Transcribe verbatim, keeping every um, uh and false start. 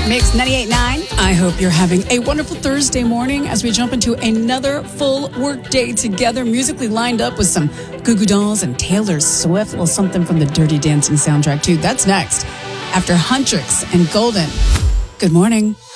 Mix ninety-eight point nine. I hope you're having a wonderful Thursday morning as we jump into another full work day together, musically lined up with some Goo Goo Dolls and Taylor Swift. A little something from the Dirty Dancing soundtrack, too. That's next after Huntrix and Golden. Good morning.